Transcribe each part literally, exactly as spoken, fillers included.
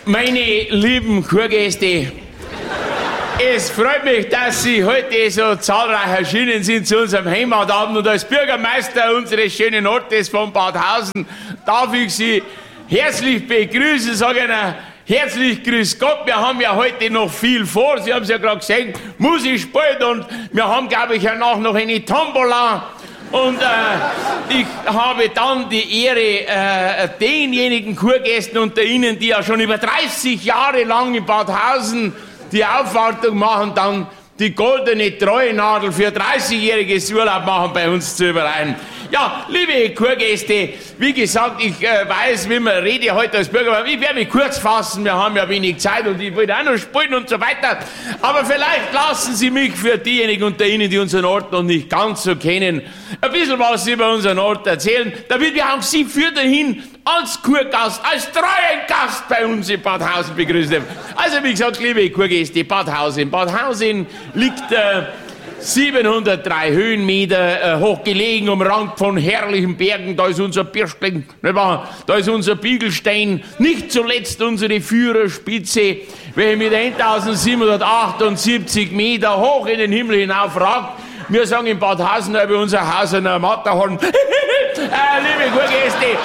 Meine lieben Kurgäste, es freut mich, dass Sie heute so zahlreich erschienen sind zu unserem Heimatabend. Und als Bürgermeister unseres schönen Ortes von Badhausen darf ich Sie herzlich begrüßen, sage Ihnen herzlich grüß Gott. Wir haben ja heute noch viel vor. Sie haben es ja gerade gesehen, Musik spielt und wir haben, glaube ich, danach noch eine Tombola. Und äh, ich habe dann die Ehre, äh, denjenigen Kurgästen unter Ihnen, die ja schon über dreißig Jahre lang in Badhausen die Aufwartung machen, dann die goldene Treuenadel für dreißigjähriges Urlaub machen bei uns zu überreichen. Ja, liebe Kurgäste, wie gesagt, ich äh, weiß, wie man rede heute als Bürgermeister. Ich werde mich kurz fassen, wir haben ja wenig Zeit und ich will auch noch spielen und so weiter. Aber vielleicht lassen Sie mich für diejenigen unter Ihnen, die unseren Ort noch nicht ganz so kennen, ein bisschen was über unseren Ort erzählen, damit wir auch Sie für dahin als Kurgast, als treuen Gast bei uns in Badhausen begrüßen dürfen. Also wie gesagt, liebe Kurgäste, Badhausen. Badhausen liegt äh, siebenhundertdrei Höhenmeter äh, hochgelegen, umrankt von herrlichen Bergen. Da ist unser Birschling, nicht wahr? Da ist unser Biegelstein, nicht zuletzt unsere Führerspitze, welche mit eintausendsiebenhundertachtundsiebzig Meter hoch in den Himmel hinauf ragt. Wir sagen in Badhausen über unser Haus ein Matterhorn. äh, liebe Kurgäste,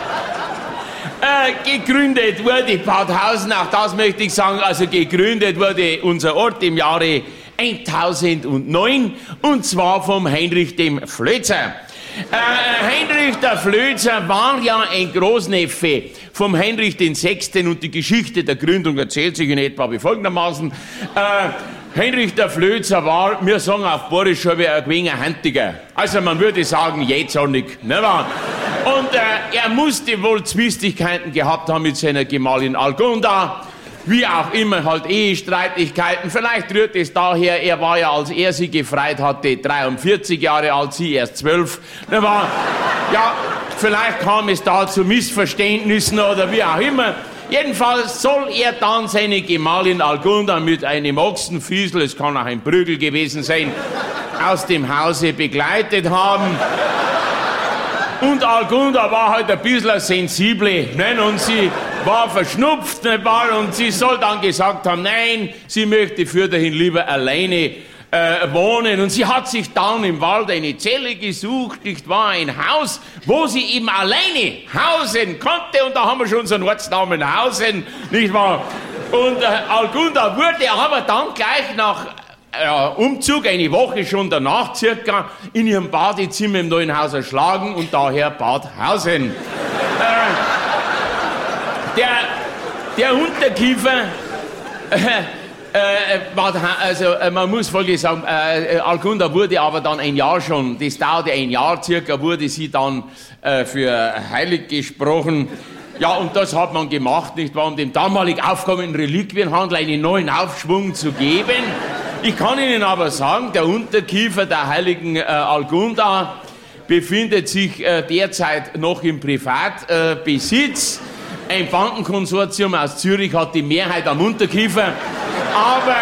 Äh, gegründet wurde Badhausen, auch das möchte ich sagen, also gegründet wurde unser Ort im Jahre eintausendneun und zwar vom Heinrich dem Flözer. Äh, Heinrich der Flözer war ja ein Großneffe vom Heinrich den Sechsten und die Geschichte der Gründung erzählt sich in etwa wie folgendermaßen. Äh, Heinrich der Flözer war, wir sagen auf Borisch schon wie ein wenig Handiger. Also man würde sagen, jähzornig, nicht wahr? Und äh, er musste wohl Zwistigkeiten gehabt haben mit seiner Gemahlin Algunda. Wie auch immer, halt Ehestreitigkeiten. Vielleicht rührt es daher, er war ja, als er sie gefreit hatte, dreiundvierzig Jahre alt, sie erst zwölf. Nicht wahr? Ja, vielleicht kam es da zu Missverständnissen oder wie auch immer. Jedenfalls soll er dann seine Gemahlin Algunda mit einem Ochsenfiesel, es kann auch ein Prügel gewesen sein, aus dem Hause begleitet haben. Und Algunda war halt ein bisschen sensible, ne? Und sie war verschnupft, ne? Und sie soll dann gesagt haben, nein, sie möchte für dahin lieber alleine äh, wohnen. Und sie hat sich dann im Wald eine Zelle gesucht, nicht wahr, ein Haus, wo sie eben alleine hausen konnte. Und da haben wir schon unseren Ortsnamen Hausen, nicht wahr? Und äh, Algunda wurde aber dann gleich nach Äh, Umzug, eine Woche schon danach circa, in ihrem Badezimmer im neuen Haus erschlagen und daher Badhausen. äh, der, der Unterkiefer, äh, äh, Badha- also äh, man muss Folgendes sagen, äh, Algunda wurde aber dann ein Jahr schon, das dauerte ein Jahr circa, wurde sie dann äh, für heilig gesprochen. Ja, und das hat man gemacht, nicht wahr, um dem damalig aufkommenden Reliquienhandel einen neuen Aufschwung zu geben. Ich kann Ihnen aber sagen, der Unterkiefer der heiligen äh, Algunda befindet sich äh, derzeit noch im Privatbesitz. Äh, Ein Bankenkonsortium aus Zürich hat die Mehrheit am Unterkiefer. Aber,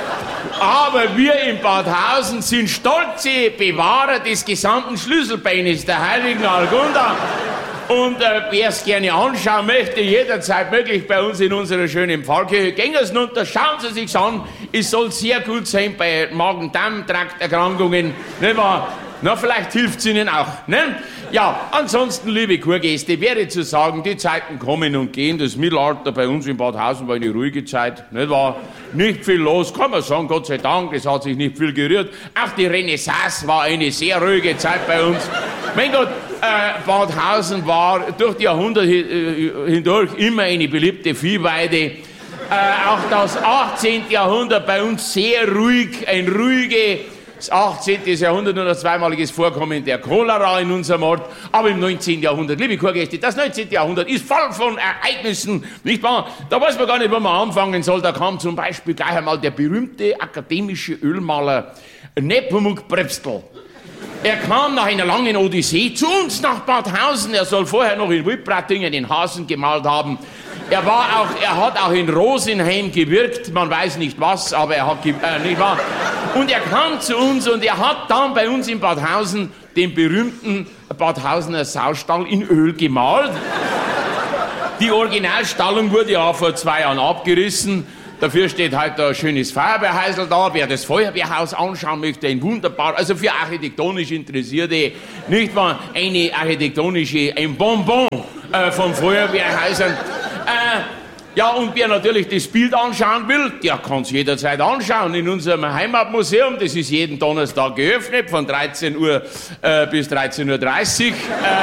aber wir in Badhausen sind stolze Bewahrer des gesamten Schlüsselbeines der heiligen Algunda. Und äh, wer es gerne anschauen möchte, jederzeit möglich bei uns in unserer schönen Pfarrkirche. Gehen Sie runter, schauen Sie sich's an. Es soll sehr gut sein bei Magen-Darm-Trakterkrankungen. Nicht wahr? Na, vielleicht hilft's Ihnen auch. Ne? Ja, ansonsten, liebe Kurgäste, wäre zu sagen, die Zeiten kommen und gehen. Das Mittelalter bei uns in Badhausen war eine ruhige Zeit. Nicht wahr? Nicht viel los, kann man sagen, Gott sei Dank, es hat sich nicht viel gerührt. Auch die Renaissance war eine sehr ruhige Zeit bei uns. Mein Gott, äh, Badhausen war durch die Jahrhunderte hindurch immer eine beliebte Viehweide. Äh, auch das achtzehnte Jahrhundert bei uns sehr ruhig, ein ruhige, das achtzehnte Jahrhundert nur das zweimaliges Vorkommen der Cholera in unserem Ort, aber im neunzehnten Jahrhundert, liebe Kurgäste, das neunzehnte Jahrhundert ist voll von Ereignissen, nicht wahr? Da weiß man gar nicht, wo man anfangen soll. Da kam zum Beispiel gleich einmal der berühmte akademische Ölmaler Nepomuk Prepstl. Er kam nach einer langen Odyssee zu uns nach Badhausen. Er soll vorher noch in Wipratingen den Hasen gemalt haben. Er, war auch, er hat auch in Rosenheim gewirkt, man weiß nicht was, aber er hat, äh, nicht wahr? Und er kam zu uns und er hat dann bei uns in Badhausen den berühmten Badhausener Saustall in Öl gemalt. Die Originalstallung wurde ja vor zwei Jahren abgerissen. Dafür steht heute ein schönes Feuerwehrhäusl da. Wer das Feuerwehrhaus anschauen möchte, ein wunderbar, also für architektonisch Interessierte, nicht wahr, eine architektonische, ein Bonbon äh, von Feuerwehrhäusern. Äh, ja, und wer natürlich das Bild anschauen will, der kann es jederzeit anschauen in unserem Heimatmuseum. Das ist jeden Donnerstag geöffnet, von dreizehn Uhr äh, bis dreizehn Uhr dreißig.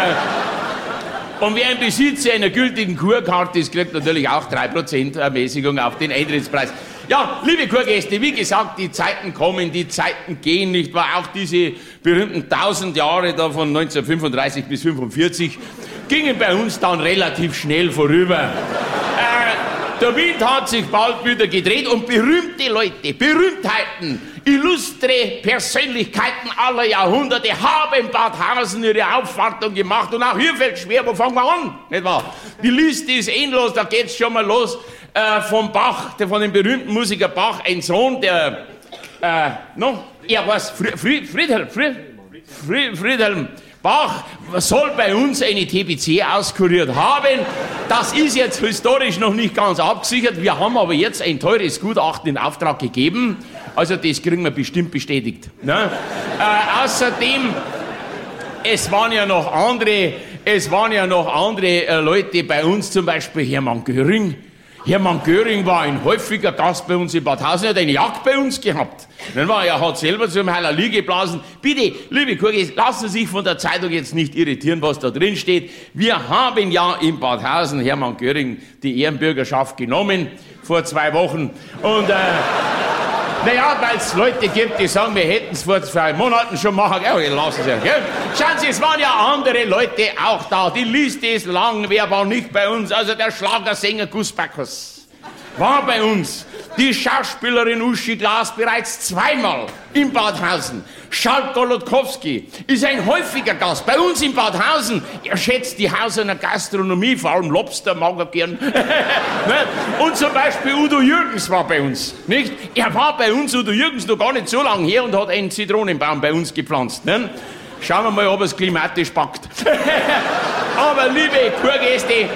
Äh, Und wer im Besitz einer gültigen Kurkarte ist, kriegt natürlich auch drei Prozent Ermäßigung auf den Eintrittspreis. Ja, liebe Kurgäste, wie gesagt, die Zeiten kommen, die Zeiten gehen, nicht wahr? Auch diese berühmten tausend Jahre da von neunzehnhundertfünfunddreißig bis fünfundvierzig gingen bei uns dann relativ schnell vorüber. äh, der Wind hat sich bald wieder gedreht und berühmte Leute, Berühmtheiten, illustre Persönlichkeiten aller Jahrhunderte haben in Bad Hausen ihre Aufwartung gemacht. Und auch hier fällt schwer, wo fangen wir an? Nicht wahr? Die Liste ist endlos, da geht's schon mal los. Äh, von Bach, der, von dem berühmten Musiker Bach, ein Sohn, der, äh, no, er war's, Fried, Friedhelm, Fried, Fried, Friedhelm Bach soll bei uns eine T B C auskuriert haben. Das ist jetzt historisch noch nicht ganz abgesichert. Wir haben aber jetzt ein teures Gutachten in Auftrag gegeben. Also das kriegen wir bestimmt bestätigt. Ne? Äh, außerdem, es waren ja noch andere, es waren ja noch andere äh, Leute bei uns, zum Beispiel Hermann Göring. Hermann Göring war ein häufiger Gast bei uns in Bad Hausen, er hat eine Jagd bei uns gehabt. Dann war er, hat selber zum Halali geblasen. Bitte, liebe Kurgäste, lassen Sie sich von der Zeitung jetzt nicht irritieren, was da drin steht. Wir haben ja in Bad Hausen Hermann Göring die Ehrenbürgerschaft genommen vor zwei Wochen. Und äh, naja, weil es Leute gibt, die sagen, wir hätten es vor zwei Monaten schon machen. Ja, lassen Sie, gell? Schauen Sie, es waren ja andere Leute auch da. Die Liste ist lang, wer war nicht bei uns? Also der Schlagersänger Gus Bacchus war bei uns. Die Schauspielerin Uschi Glas bereits zweimal in Bad Hausen. Schalk Golodkowski ist ein häufiger Gast bei uns in Bad Hausen. Er schätzt die Hausener Gastronomie, vor allem Lobster mag er gern. Und zum Beispiel Udo Jürgens war bei uns. Nicht? Er war bei uns, Udo Jürgens, noch gar nicht so lange her und hat einen Zitronenbaum bei uns gepflanzt. Nicht? Schauen wir mal, ob er es klimatisch packt. Aber liebe Kurgäste, äh,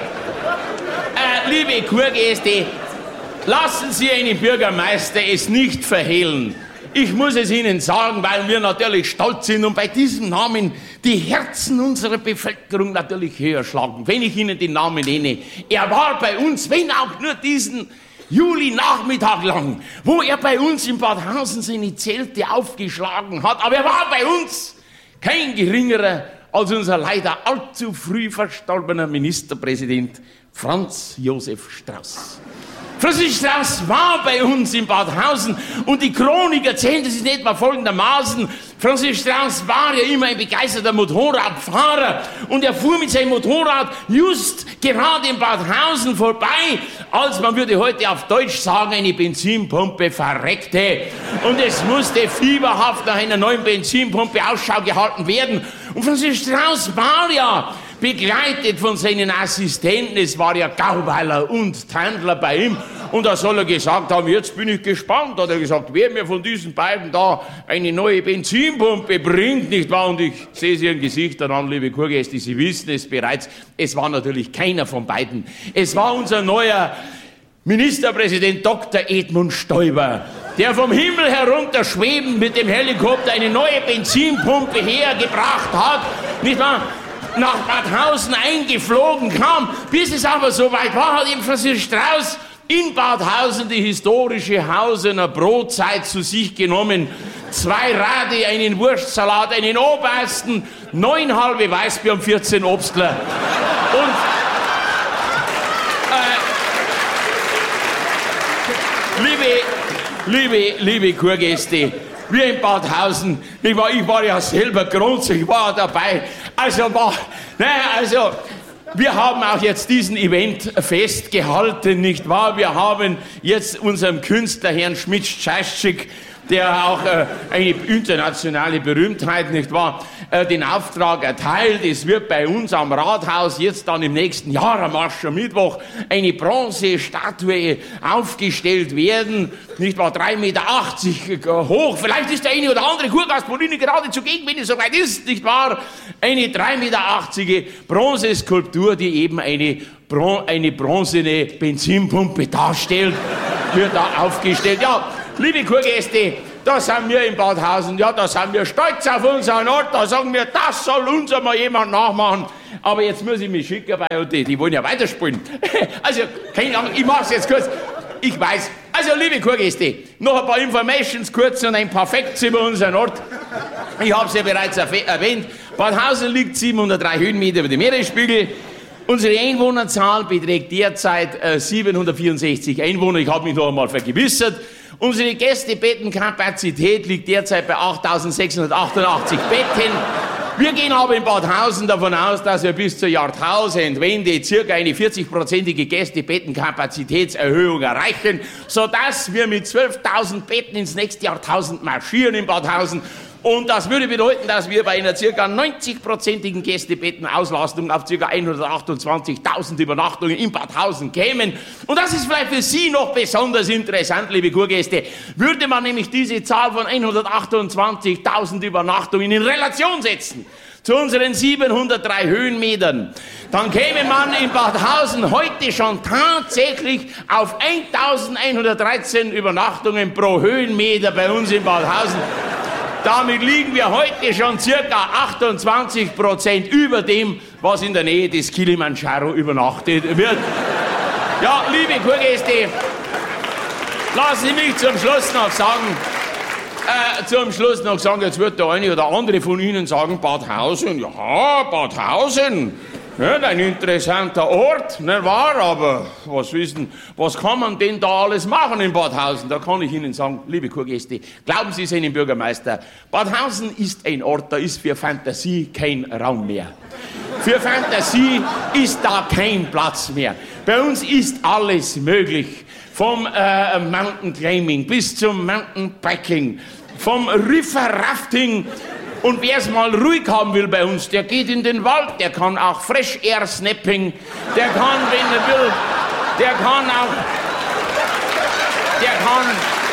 liebe Kurgäste, lassen Sie einen Bürgermeister es nicht verhehlen. Ich muss es Ihnen sagen, weil wir natürlich stolz sind und bei diesem Namen die Herzen unserer Bevölkerung natürlich höher schlagen. Wenn ich Ihnen den Namen nenne, er war bei uns, wenn auch nur diesen Juli-Nachmittag lang, wo er bei uns in Bad Hausen seine Zelte aufgeschlagen hat. Aber er war bei uns kein geringerer als unser leider allzu früh verstorbener Ministerpräsident Franz Josef Strauß. Franz Strauß war bei uns in Bad Hausen und die Chronik erzählt es in etwa folgendermaßen. Franz Strauß war ja immer ein begeisterter Motorradfahrer und er fuhr mit seinem Motorrad just gerade in Bad Hausen vorbei, als man würde heute auf Deutsch sagen, eine Benzinpumpe verreckte. Und es musste fieberhaft nach einer neuen Benzinpumpe Ausschau gehalten werden. Und Franz Strauß war ja begleitet von seinen Assistenten, es war ja Gauweiler und Tandler bei ihm. Und da soll er gesagt haben, jetzt bin ich gespannt, hat er gesagt, wer mir von diesen beiden da eine neue Benzinpumpe bringt, nicht wahr? Und ich sehe es ihren Gesichtern an, liebe Kurgäste, Sie wissen es bereits, es war natürlich keiner von beiden. Es war unser neuer Ministerpräsident Doktor Edmund Stoiber, der vom Himmel herunter schwebend mit dem Helikopter eine neue Benzinpumpe hergebracht hat, nicht wahr? Nach Bad Hausen eingeflogen kam, bis es aber so weit war, hat eben Franz Strauß in Bad Hausen die historische Hausener Brotzeit zu sich genommen. Zwei Radi, einen Wurstsalat, einen Obersten, neun halbe Weißbier und vierzehn Obstler. Und äh, liebe, liebe, liebe Kurgäste, wir in Bad Hausen, ich war, ich war ja selber grundsätzlich, ich war dabei. Also, war, naja, also, wir haben auch jetzt diesen Event festgehalten, nicht wahr? Wir haben jetzt unserem Künstler, Herrn Schmidt-Scheißschick, der auch äh, eine internationale Berühmtheit, nicht wahr, äh, den Auftrag erteilt. Es wird bei uns am Rathaus jetzt dann im nächsten Jahr am Aschermittwoch eine Bronzestatue aufgestellt werden, nicht wahr, drei Meter achtzig hoch. Vielleicht ist der eine oder andere Kurgastpolini gerade zugegen, wenn es soweit ist, nicht wahr? Eine drei Meter achtzig Bronzeskulptur, die eben eine, Bron eine bronzene Benzinpumpe darstellt, wird da aufgestellt. Ja, liebe Kurgäste, da sind wir in Badhausen, ja, da sind wir stolz auf unseren Ort, da sagen wir, das soll uns mal jemand nachmachen. Aber jetzt muss ich mich schicken, weil die, die wollen ja weiterspielen. Also, keine Ahnung, ich mach's jetzt kurz. Ich weiß. Also, liebe Kurgäste, noch ein paar Informations kurz und ein paar Facts über unseren Ort. Ich habe es ja bereits erwähnt. Badhausen liegt siebenhundertdrei Höhenmeter über dem Meeresspiegel. Unsere Einwohnerzahl beträgt derzeit äh, siebenhundertvierundsechzig Einwohner. Ich habe mich noch einmal vergewissert. Unsere Gästebettenkapazität liegt derzeit bei achttausendsechshundertachtundachtzig Betten. Wir gehen aber in Badhausen davon aus, dass wir bis zur Jahrtausendwende circa eine vierzigprozentige Gästebettenkapazitätserhöhung erreichen, sodass wir mit zwölftausend Betten ins nächste Jahrtausend marschieren in Badhausen. Und das würde bedeuten, dass wir bei einer circa neunzigprozentigen Gästebettenauslastung auf circa hundertachtundzwanzigtausend Übernachtungen in Badhausen kämen. Und das ist vielleicht für Sie noch besonders interessant, liebe Kurgäste. Würde man nämlich diese Zahl von hundertachtundzwanzigtausend Übernachtungen in Relation setzen zu unseren siebenhundertdrei Höhenmetern, dann käme man in Badhausen heute schon tatsächlich auf eintausendeinhundertdreizehn Übernachtungen pro Höhenmeter bei uns in Badhausen. Damit liegen wir heute schon circa achtundzwanzig Prozent über dem, was in der Nähe des Kilimanjaro übernachtet wird. Ja, liebe Kurgäste, lassen Sie mich zum Schluss noch sagen, äh, zum Schluss noch sagen, jetzt wird der eine oder andere von Ihnen sagen, Badhausen, ja, Badhausen, ja, ein interessanter Ort, nicht wahr? Aber was wissen, was kann man denn da alles machen in Badhausen? Da kann ich Ihnen sagen, liebe Kurgäste, glauben Sie seinem Bürgermeister, Badhausen ist ein Ort, da ist für Fantasie kein Raum mehr. Für Fantasie ist da kein Platz mehr. Bei uns ist alles möglich. Vom äh, Mountain Climbing bis zum Mountain Biking, vom River Rafting. Und wer es mal ruhig haben will bei uns, der geht in den Wald, der kann auch Fresh Air Snapping, der kann, wenn er will, der kann auch, der kann,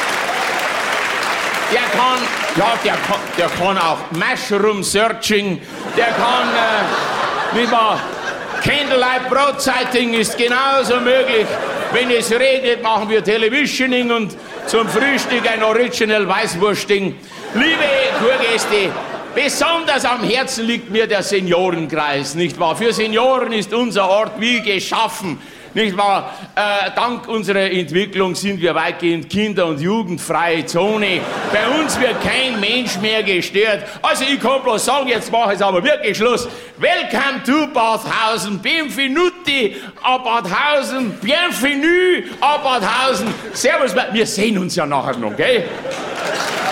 der kann, ja, der kann, der kann auch Mushroom Searching, der kann, äh, wie man, Candlelight Broadsighting ist genauso möglich. Wenn es regnet, machen wir Televisioning und zum Frühstück ein Original Weißwursting. Liebe Kurgäste, besonders am Herzen liegt mir der Seniorenkreis, nicht wahr? Für Senioren ist unser Ort wie geschaffen, nicht wahr? Äh, dank unserer Entwicklung sind wir weitgehend kinder- und jugendfreie Zone. Bei uns wird kein Mensch mehr gestört. Also ich kann bloß sagen, jetzt mache ich aber wirklich Schluss. Welcome to Badhausen, bienvenuti a Badhausen, bienvenue a Badhausen. Servus, wir sehen uns ja nachher noch, gell?